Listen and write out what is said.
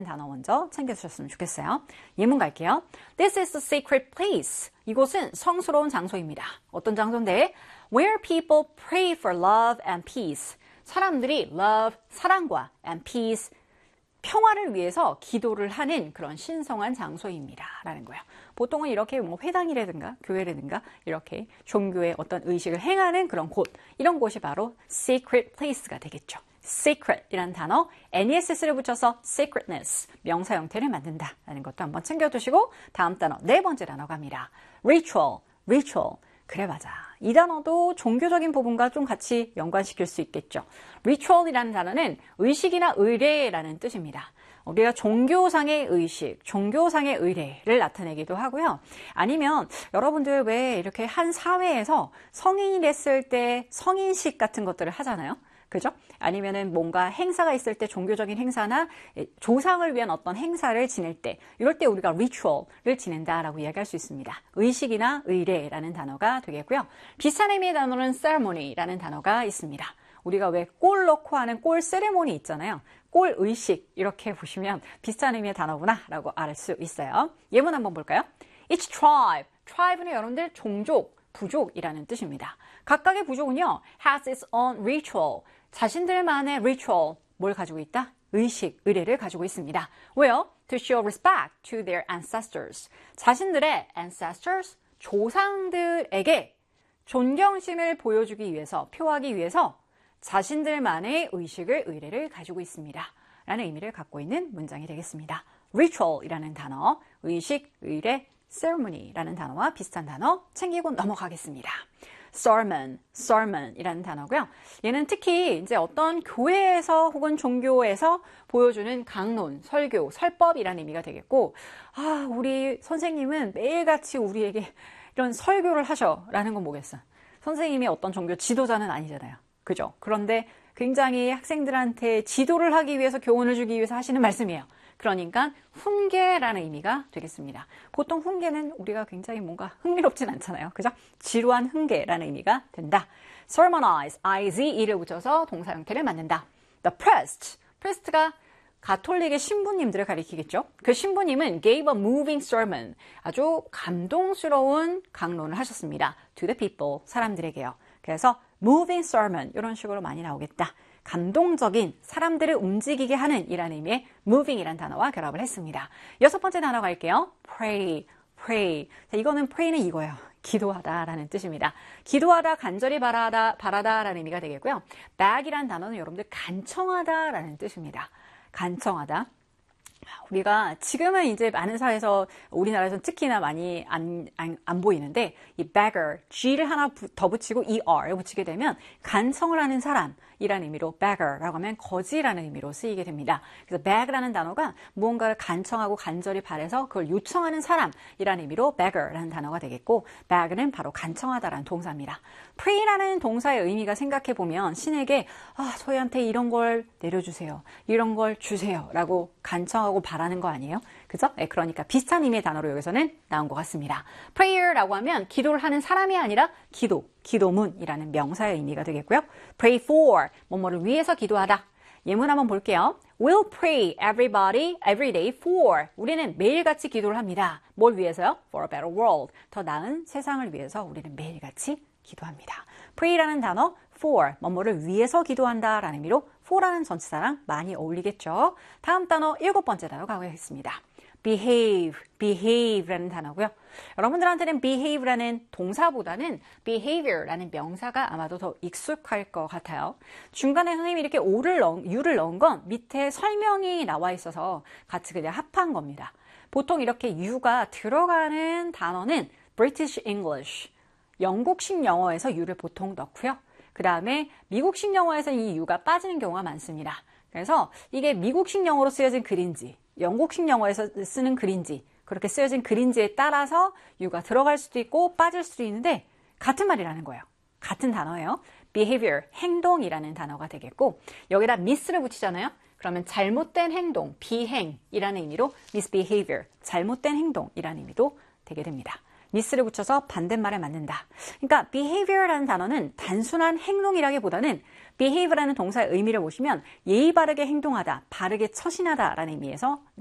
단어 먼저 챙겨주셨으면 좋겠어요. 예문 갈게요. This is a sacred place. 이곳은 성스러운 장소입니다. 어떤 장소인데? Where people pray for love and peace. 사람들이 love, 사랑과 and peace, 평화를 위해서 기도를 하는 그런 신성한 장소입니다. 라는 거예요. 보통은 이렇게 뭐 회당이라든가 교회라든가 이렇게 종교의 어떤 의식을 행하는 그런 곳, 이런 곳이 바로 sacred place가 되겠죠. sacred 이라는 단어, ness를 붙여서 sacredness, 명사 형태를 만든다 라는 것도 한번 챙겨두시고 다음 단어, 네 번째 단어 갑니다. ritual. 그래 맞아. 이 단어도 종교적인 부분과 좀 같이 연관시킬 수 있겠죠. ritual이라는 단어는 의식이나 의례라는 뜻입니다. 우리가 종교상의 의식, 종교상의 의례를 나타내기도 하고요. 아니면 여러분들 왜 이렇게 한 사회에서 성인이 됐을 때 성인식 같은 것들을 하잖아요. 그죠? 아니면은 뭔가 행사가 있을 때 종교적인 행사나 조상을 위한 어떤 행사를 지낼 때, 이럴 때 우리가 ritual을 지낸다라고 이야기할 수 있습니다. 의식이나 의례라는 단어가 되겠고요. 비슷한 의미의 단어는 ceremony라는 단어가 있습니다. 우리가 왜 꼴 넣고 하는 꼴 세레모니 있잖아요. 꼴 의식 이렇게 보시면 비슷한 의미의 단어구나 라고 알 수 있어요. 예문 한번 볼까요? Each tribe. tribe는 여러분들 종족, 부족이라는 뜻입니다. 각각의 부족은요, has its own ritual. 자신들만의 ritual, 뭘 가지고 있다? 의식, 의례를 가지고 있습니다. 왜요? To show respect to their ancestors. 자신들의 ancestors, 조상들에게 존경심을 보여주기 위해서, 표하기 위해서 자신들만의 의식을, 의례를 가지고 있습니다. 라는 의미를 갖고 있는 문장이 되겠습니다. ritual이라는 단어, 의식, 의례, ceremony라는 단어와 비슷한 단어 챙기고 넘어가겠습니다. sermon이라는 단어고요. 얘는 특히 이제 어떤 교회에서 혹은 종교에서 보여주는 강론, 설교, 설법이라는 의미가 되겠고, 우리 선생님은 매일같이 우리에게 이런 설교를 하셔라는 건 뭐겠어? 선생님이 어떤 종교 지도자는 아니잖아요. 그죠? 그런데 굉장히 학생들한테 지도를 하기 위해서, 교훈을 주기 위해서 하시는 말씀이에요. 그러니까 훈계라는 의미가 되겠습니다. 보통 훈계는 우리가 굉장히 뭔가 흥미롭진 않잖아요. 그죠? 지루한 훈계라는 의미가 된다. sermonize, ize를 붙여서 동사 형태를 만든다. The priest가 가톨릭의 신부님들을 가리키겠죠. 그 신부님은 gave a moving sermon, 아주 감동스러운 강론을 하셨습니다. To the people, 사람들에게요. 그래서 moving sermon, 이런 식으로 많이 나오겠다. 감동적인, 사람들을 움직이게 하는 이라는 의미의 moving이라는 단어와 결합을 했습니다. 여섯 번째 단어 갈게요. pray. 자, 이거는 pray는 이거예요. 기도하다라는 뜻입니다. 기도하다, 간절히 바라다라는 의미가 되겠고요. beg이라는 단어는 여러분들 간청하다라는 뜻입니다. 간청하다. 우리가 지금은 이제 많은 사회에서, 우리나라에서는 특히나 많이 안 보이는데, 이 beggar, G를 하나 더 붙이고 ER을 붙이게 되면 간청을 하는 사람이라는 의미로 beggar라고 하면 거지라는 의미로 쓰이게 됩니다. 그래서 beg라는 단어가 무언가를 간청하고 간절히 바래서 그걸 요청하는 사람이라는 의미로 beggar라는 단어가 되겠고, beg는 바로 간청하다라는 동사입니다. pray라는 동사의 의미가 생각해보면 신에게 저희한테 이런 걸 내려주세요, 이런 걸 주세요 라고 간청하고 바라는 거 아니에요? 그죠? 네, 그러니까 비슷한 의미의 단어로 여기서는 나온 것 같습니다. prayer라고 하면 기도를 하는 사람이 아니라 기도문이라는 명사의 의미가 되겠고요. pray for, 뭐뭐를 위해서 기도하다. 예문 한번 볼게요. We'll pray everybody every day for. 우리는 매일같이 기도를 합니다. 뭘 위해서요? For a better world. 더 나은 세상을 위해서 우리는 매일같이 기도합니다. pray라는 단어, for, 뭐뭐를 위해서 기도한다라는 의미로 for라는 전치사랑 많이 어울리겠죠. 다음 단어, 일곱 번째 단어 가보겠습니다. behave라는 단어고요. 여러분들한테는 behave라는 동사보다는 behavior라는 명사가 아마도 더 익숙할 것 같아요. 중간에 선생님이 이렇게 you를 넣은 건 밑에 설명이 나와 있어서 같이 그냥 합한 겁니다. 보통 이렇게 you가 들어가는 단어는 British English, 영국식 영어에서 you를 보통 넣고요. 그 다음에 미국식 영어에서 이 you가 빠지는 경우가 많습니다. 그래서 이게 미국식 영어로 쓰여진 글인지 영국식 영어에서 쓰는 글인지 그렇게 쓰여진 글인지에 따라서 you가 들어갈 수도 있고 빠질 수도 있는데 같은 말이라는 거예요. 같은 단어예요. behavior, 행동이라는 단어가 되겠고 여기다 miss를 붙이잖아요. 그러면 잘못된 행동, 비행이라는 의미로 misbehavior, 잘못된 행동이라는 의미도 되게 됩니다. 니스를 붙여서 반대말에 맞는다. 그러니까 behavior라는 단어는 단순한 행동이라기보다는 behave라는 동사의 의미를 보시면 예의 바르게 행동하다, 바르게 처신하다라는 의미에서